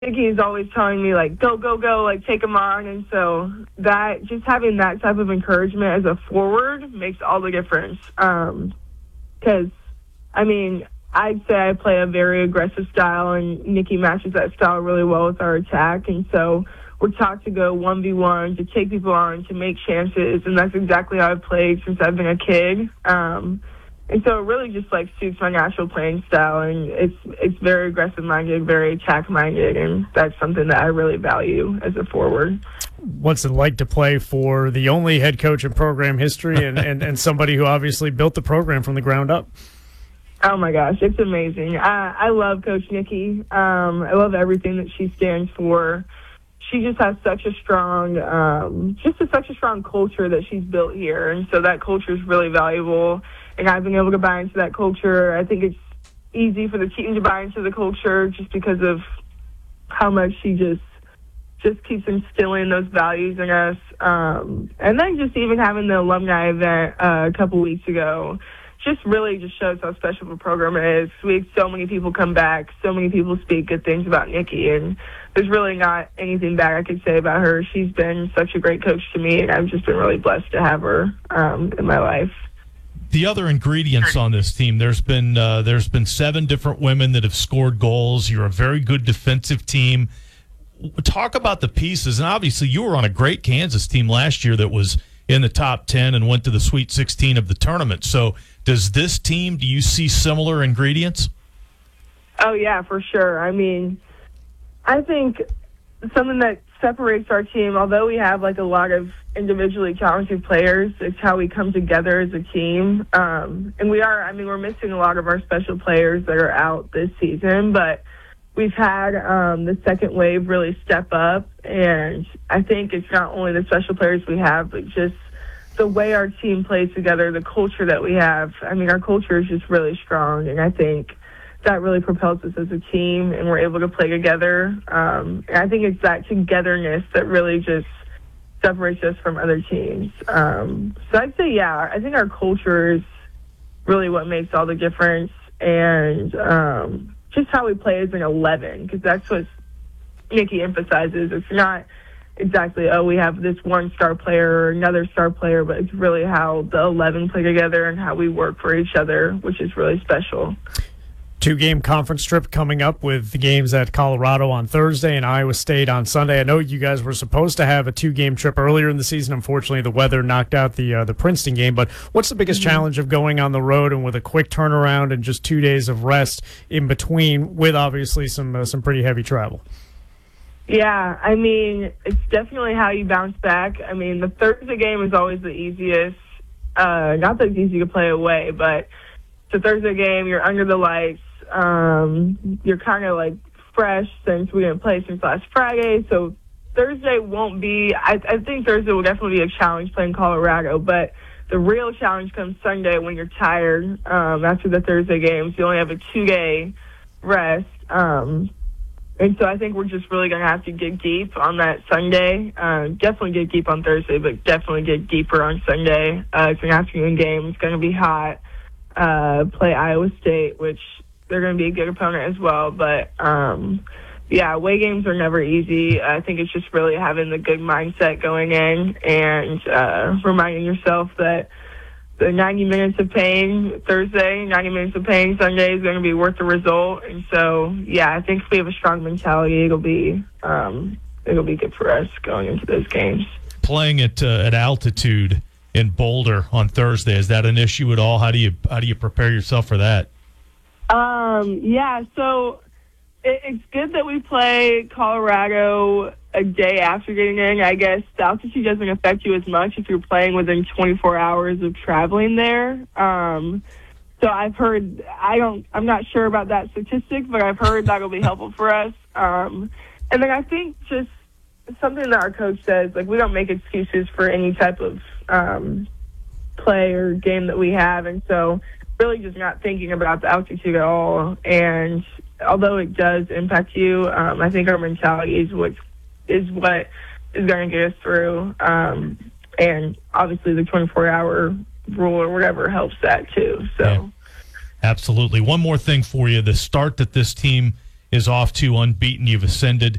Nikki's always telling me, like, go, go, go, like, take them on. And so that, just having that type of encouragement as a forward makes all the difference. Because, I mean, I'd say I play a very aggressive style, and Nikki matches that style really well with our attack. And so we're taught to go 1v1, to take people on, to make chances. And that's exactly how I've played since I've been a kid. And so it really just, like, suits my natural playing style, and it's very aggressive-minded, very attack-minded, and that's something that I really value as a forward. What's it like to play for the only head coach in program history and somebody who obviously built the program from the ground up? Oh, my gosh, it's amazing. I love Coach Nikki. I love everything that she stands for. She just has such a strong, such a strong culture that she's built here, and so that culture is really valuable. And I've been able to buy into that culture. I think it's easy for the team to buy into the culture just because of how much she just keeps instilling those values in us. And then just even having the alumni event a couple weeks ago just really just shows how special the program is. We had so many people come back, so many people speak good things about Nikki, and there's really not anything bad I could say about her. She's been such a great coach to me, and I've just been really blessed to have her in my life. The other ingredients on this team, there's been 7 different women that have scored goals. You're a very good defensive team. Talk about the pieces, and obviously you were on a great Kansas team last year that was in the top 10 and went to the Sweet 16 of the tournament. So does this team, do you see similar ingredients? Oh, yeah, for sure. I mean, I think something that separates our team, although we have like a lot of individually talented players, it's how we come together as a team. And we're missing a lot of our special players that are out this season, but we've had the second wave really step up, and I think it's not only the special players we have, but just the way our team plays together, the culture that we have. I mean, our culture is just really strong, and I think that really propels us as a team, and we're able to play together. And I think it's that togetherness that really just separates us from other teams. So I'd say, yeah, I think our culture is really what makes all the difference, and just how we play as an 11, because that's what Nikki emphasizes. It's not exactly, we have this one star player or another star player, but it's really how the 11 play together and how we work for each other, which is really special. 2-game conference trip coming up with the games at Colorado on Thursday and Iowa State on Sunday. I know you guys were supposed to have a 2-game trip earlier in the season. Unfortunately, the weather knocked out the Princeton game. But what's the biggest challenge of going on the road and with a quick turnaround and just 2 days of rest in between, with obviously some pretty heavy travel? Yeah, I mean, it's definitely how you bounce back. I mean, the Thursday game is always the easiest. Not that it's easy to play away, but it's a Thursday game. You're under the lights. You're kind of like fresh since we didn't play since last Friday. So Thursday won't be, I think Thursday will definitely be a challenge playing Colorado, but the real challenge comes Sunday when you're tired after the Thursday games. You only have a 2-day rest. And so I think we're just really going to have to get deep on that Sunday. Definitely get deep on Thursday, but definitely get deeper on Sunday. It's an afternoon game. It's going to be hot. Play Iowa State, which they're going to be a good opponent as well. But, yeah, away games are never easy. I think it's just really having the good mindset going in and reminding yourself that the 90 minutes of pain Thursday, 90 minutes of pain Sunday is going to be worth the result. And so, yeah, I think if we have a strong mentality, it'll be good for us going into those games. Playing at altitude in Boulder on Thursday, is that an issue at all? How do you prepare yourself for that? Yeah, so it's good that we play Colorado a day after getting in. I guess the altitude doesn't affect you as much if you're playing within 24 hours of traveling there. So I've heard, I'm not sure about that statistic, but I've heard that'll be helpful for us. And then I think just something that our coach says, like, we don't make excuses for any type of play or game that we have. And so really just not thinking about the altitude at all. And although it does impact you, I think our mentality is what is going to get us through. And obviously the 24-hour rule or whatever helps that too. So, yeah, absolutely. One more thing for you: the start that this team is off to unbeaten. You've ascended